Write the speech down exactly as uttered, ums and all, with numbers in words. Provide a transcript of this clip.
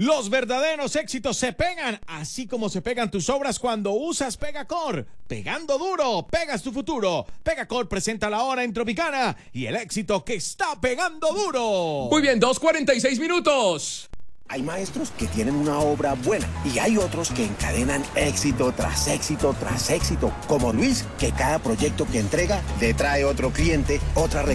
Los verdaderos éxitos se pegan, así como se pegan tus obras cuando usas Pegacor. Pegando duro, pegas tu futuro. Pegacor presenta la hora en Tropicana y el éxito que está pegando duro. Muy bien, dos cuarenta y seis minutos. Hay maestros que tienen una obra buena y hay otros que encadenan éxito tras éxito tras éxito, como Luis, que cada proyecto que entrega le trae otro cliente, otra